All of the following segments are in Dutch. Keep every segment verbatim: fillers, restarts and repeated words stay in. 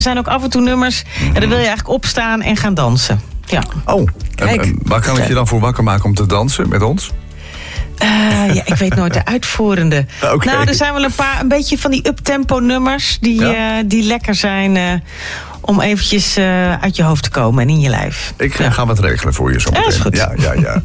Er zijn ook af en toe nummers en dan wil je eigenlijk opstaan en gaan dansen. Ja. Oh, en, en waar kan ik je dan voor wakker maken om te dansen met ons? Uh, ja, ik weet nooit de uitvoerende. Okay. Nou, er zijn wel een paar, een beetje van die uptempo nummers die, ja. uh, die lekker zijn uh, om eventjes uh, uit je hoofd te komen en in je lijf. Ik ja. ga wat regelen voor je zo meteen. Ja, is goed. Ja, ja, ja.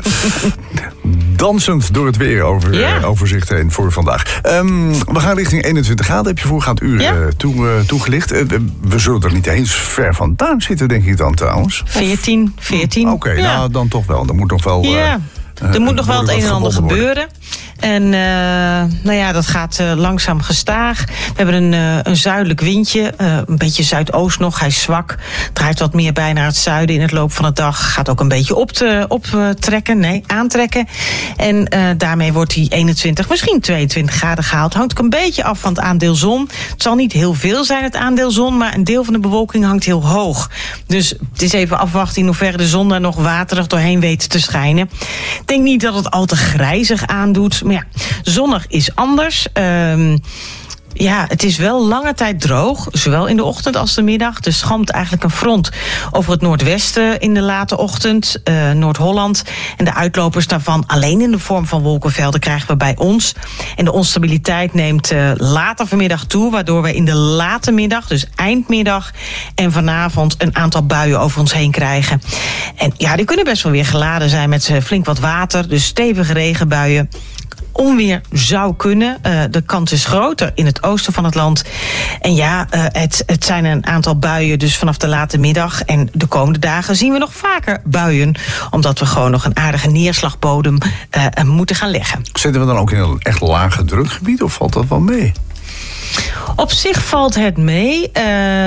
Dansend door het weer over, ja. uh, overzicht heen voor vandaag. Um, we gaan richting eenentwintig graden, heb je voorgaand uur ja. uh, toe, uh, toegelicht. Uh, we zullen er niet eens ver vandaan zitten, denk ik dan trouwens. veertien, veertien. Oké, okay, ja. nou dan toch wel. Er moet nog wel... Uh, ja. Er uh, moet nog wel het een en ander gebeuren. En uh, nou ja, dat gaat uh, langzaam gestaag. We hebben een, uh, een zuidelijk windje, uh, een beetje zuidoost nog. Hij is zwak, draait wat meer bij naar het zuiden in het loop van de dag. Gaat ook een beetje optrekken, op uh, nee, aantrekken. En uh, daarmee wordt hij eenentwintig, misschien tweeëntwintig graden gehaald. Hangt ook een beetje af van het aandeel zon. Het zal niet heel veel zijn, het aandeel zon, maar een deel van de bewolking hangt heel hoog. Dus het is even afwachten in hoeverre de zon daar nog waterig doorheen weet te schijnen. Ik denk niet dat het al te grijzig aandoet. Maar ja, zonnig is anders. Um, ja, het is wel lange tijd droog. Zowel in de ochtend als de middag. Er schamt eigenlijk een front over het noordwesten in de late ochtend. Uh, Noord-Holland. En de uitlopers daarvan alleen in de vorm van wolkenvelden krijgen we bij ons. En de onstabiliteit neemt uh, later vanmiddag toe. Waardoor we in de late middag, dus eindmiddag en vanavond een aantal buien over ons heen krijgen. En ja, die kunnen best wel weer geladen zijn met uh, flink wat water. Dus stevige regenbuien. Onweer zou kunnen. Uh, de kans is groter in het oosten van het land. En ja, uh, het, het zijn een aantal buien dus vanaf de late middag. En de komende dagen zien we nog vaker buien. Omdat we gewoon nog een aardige neerslagbodem uh, moeten gaan leggen. Zitten we dan ook in een echt lage drukgebied of valt dat wel mee? Op zich valt het mee. Uh,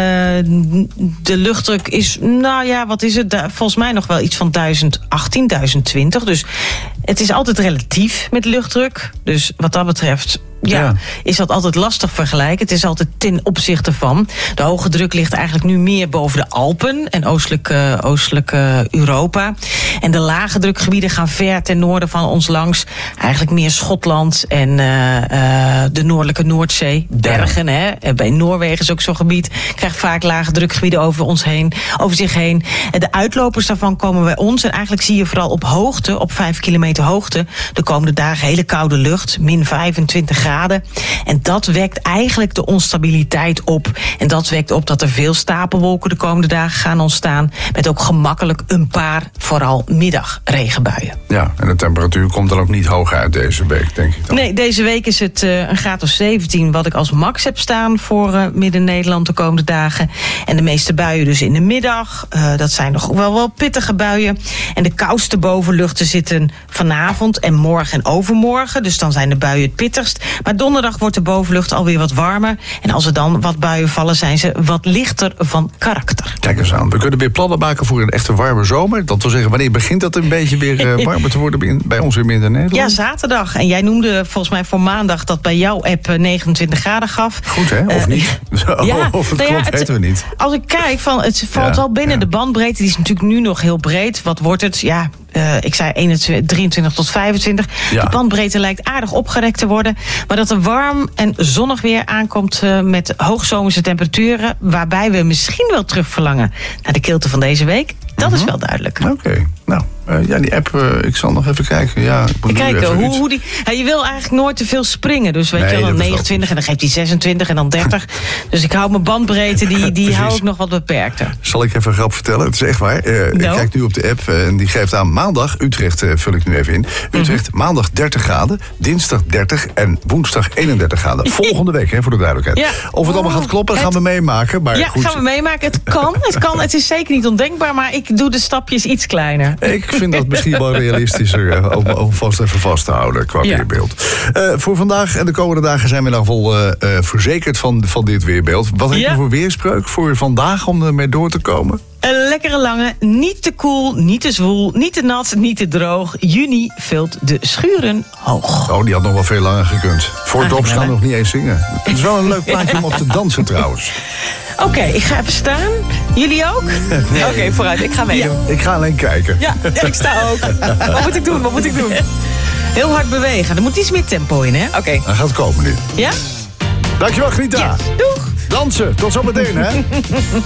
de luchtdruk is, nou ja, wat is het? Volgens mij nog wel iets van duizend achttien, duizend twintig. Dus het is altijd relatief met luchtdruk. Dus wat dat betreft... Ja, ja, is dat altijd lastig vergelijken. Het is altijd ten opzichte van. De hoge druk ligt eigenlijk nu meer boven de Alpen en oostelijk, uh, oostelijk uh, Europa. En de lage drukgebieden gaan ver ten noorden van ons langs. Eigenlijk meer Schotland en uh, uh, de noordelijke Noordzee. Bergen, ja. hè. Bij Noorwegen is ook zo'n gebied. Krijgt vaak lage drukgebieden over ons heen, over zich heen. En de uitlopers daarvan komen bij ons. En eigenlijk zie je vooral op hoogte, op vijf kilometer hoogte, de komende dagen hele koude lucht, min vijfentwintig graden. En dat wekt eigenlijk de onstabiliteit op. En dat wekt op dat er veel stapelwolken de komende dagen gaan ontstaan. Met ook gemakkelijk een paar, vooral middagregenbuien. Ja, en de temperatuur komt dan ook niet hoog uit deze week, denk ik dan. Nee, deze week is het uh, een graad of zeventien wat ik als max heb staan voor uh, Midden-Nederland de komende dagen. En de meeste buien dus in de middag. Uh, dat zijn nog wel, wel pittige buien. En de koudste bovenluchten zitten vanavond en morgen en overmorgen. Dus dan zijn de buien het pittigst. Maar donderdag wordt de bovenlucht alweer wat warmer. En als er dan wat buien vallen, zijn ze wat lichter van karakter. Kijk eens aan. We kunnen weer plannen maken voor een echte warme zomer. Dat wil zeggen, wanneer begint dat een beetje weer uh, warmer te worden bij ons in Midden-Nederland? Ja, zaterdag. En jij noemde volgens mij voor maandag dat bij jouw app negenentwintig graden gaf. Goed, hè? Of uh, niet? oh, ja, of het nou klopt, ja, het, weten we niet. Als ik kijk, van, het valt ja, wel binnen ja. de bandbreedte. Die is natuurlijk nu nog heel breed. Wat wordt het? Ja... Uh, ik zei eenentwintig, drieëntwintig tot vijfentwintig. Ja. De bandbreedte lijkt aardig opgerekt te worden. Maar dat er warm en zonnig weer aankomt uh, met hoogzomerse temperaturen. Waarbij we misschien wel terug verlangen naar de kilte van deze week. Dat uh-huh. is wel duidelijk. Oké, okay. nou, uh, ja, die app, uh, ik zal nog even kijken. Ja, ik moet Kijk, hoe, hoe die, ja, je wil eigenlijk nooit te veel springen. Dus weet nee, je wel, dan negenentwintig en dan geeft hij zesentwintig en dan dertig. Dus ik hou mijn bandbreedte, die, die hou ik nog wat beperkter. Zal ik even een grap vertellen? Het is echt waar. Uh, no. Ik kijk nu op de app uh, en die geeft aan maandag, Utrecht uh, vul ik nu even in. Utrecht, mm-hmm. maandag dertig graden, dinsdag dertig en woensdag eenendertig graden. Volgende week, hè, voor de duidelijkheid. Ja. Of het allemaal gaat kloppen, dat het... gaan we meemaken. Maar ja, goed. gaan we meemaken. Het kan, het kan. Het is zeker niet ondenkbaar, maar ik doe de stapjes iets kleiner. Ik vind dat misschien wel realistischer om, om vast even vast te houden qua ja. weerbeeld. Uh, voor vandaag en de komende dagen zijn we in ieder geval uh, uh, verzekerd van, van dit weerbeeld. Wat heb je ja. voor weerspreuk voor vandaag om ermee door te komen? Een lekkere lange, niet te koel, niet te zwoel, niet te nat, niet te droog. Juni vult de schuren hoog. Oh, die had nog wel veel langer gekund. Voor het opstaan nog niet eens zingen. Het is wel een leuk plaatje om op te dansen trouwens. Oké, okay, ik ga even staan. Jullie ook? Nee. Oké, okay, vooruit. Ik ga meedoen. Ja. Ik ga alleen kijken. Ja, ja, ik sta ook. Wat moet ik doen? Wat moet ik doen? Heel hard bewegen. Er moet iets meer tempo in, hè? Oké. Okay. Hij gaat komen nu. Ja? Dankjewel, Grita. Yes. Doeg. Dansen. Tot zometeen, hè?